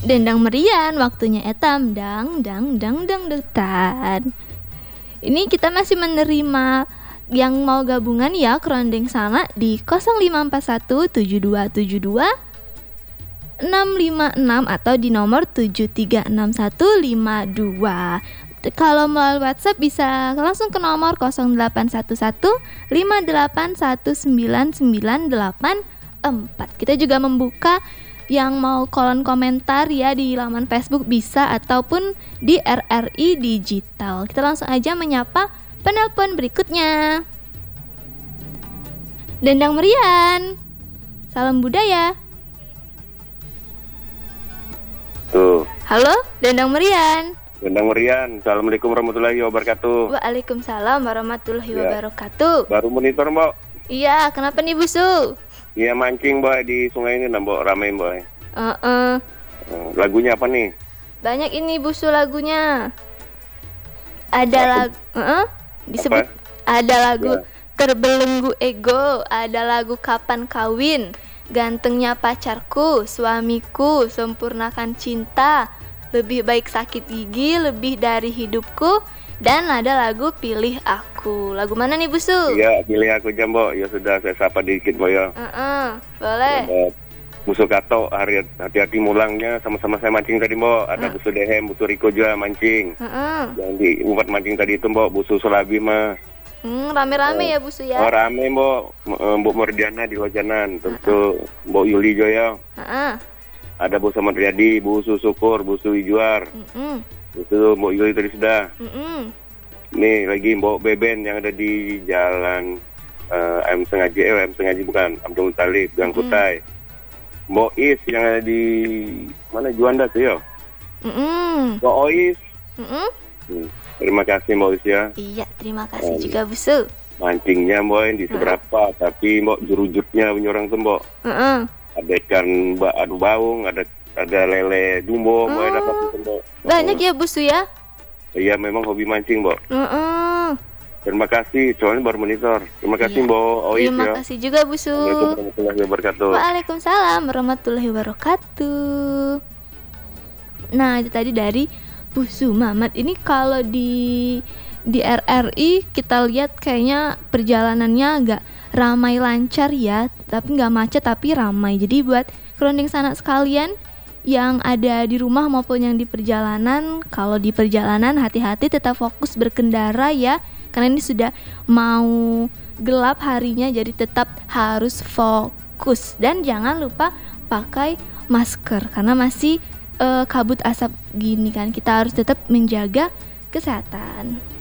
Dendang merian, waktunya etam dang dang dang dang detan. Ini kita masih menerima yang mau gabungan ya kerondeng sana di 0541 7272 656 atau di nomor 736152. Kalau melalui WhatsApp bisa langsung ke nomor 0811 58199984. Kita juga membuka yang mau kolom komentar ya di laman Facebook bisa ataupun di RRI Digital. Kita langsung aja menyapa penelpon berikutnya. Dendang merian. Salam budaya. Tuh. Halo, Dendang merian. Dendang merian. Assalamualaikum warahmatullahi wabarakatuh. Waalaikumsalam warahmatullahi wabarakatuh. Baru monitor, Mbak. Iya, kenapa nih Busu? Iya, mancing, Mbak, di sungai ini, Mbak. Ramai, Mbak. Lagunya apa nih? Banyak ini Busu lagunya. Ada lagu disebut apa? Ada lagu Ya. Terbelenggu Ego, ada lagu Kapan Kawin, Gantengnya Pacarku, Suamiku, Sempurnakan Cinta, Lebih Baik Sakit Gigi, Lebih Dari Hidupku, dan ada lagu Pilih Aku. Lagu mana nih Busu? Iya, pilih aku aja, Mbak. Ya sudah, saya sapa dikit, Mbak, ya. Boleh. Busu Kato, hati-hati mulangnya. Sama-sama saya mancing tadi, Mbak. Ada Busu Dehem, Busu Riko juga mancing. Yang di umpat mancing tadi itu, Mbak. Busu Sulabi mah. Rame-rame ya Busu ya. Oh, rame, Mbak. Mbak Mordiana di Wajanan. Tentu Mbak Yuli Joyo. Ada Busu Merdiyadi, Busu Syukur, Busu Ijuar. Itu Mbak Yuli tadi sudah. Nih lagi Mbak Beben yang ada di jalan M Sengaji bukan, Abdul Talib, Gang Kutai. Mbak Is yang ada di mana Juanda tuh ya? Mbak Ois. Terima kasih Mbak Is ya. Iya, terima kasih juga Busu. Mancingnya Mbak di seberapa, tapi Mbak jurujutnya punya orang tuh Mbak. Ada ikan adu baung, ada lele dumbo, Mbak dapat itu Mbak. Banyak ya Busu ya? Iya, memang hobi mancing Mbak. Terima kasih, soalnya baru monitor. Terima kasih Mbak Ois ya. Terima kasih juga Busu. Assalamualaikum warahmatullahi wabarakatuh. Waalaikumsalam warahmatullahi wabarakatuh. Nah, itu tadi dari Busu Mamat. Ini kalau di RRI kita lihat kayaknya perjalanannya agak ramai lancar ya, tapi nggak macet tapi ramai. Jadi buat kerondeng sanak sekalian yang ada di rumah maupun yang di perjalanan, kalau di perjalanan hati-hati, tetap fokus berkendara ya, karena ini sudah mau gelap harinya, jadi tetap harus fokus dan jangan lupa pakai masker karena masih kabut asap gini kan, kita harus tetap menjaga kesehatan.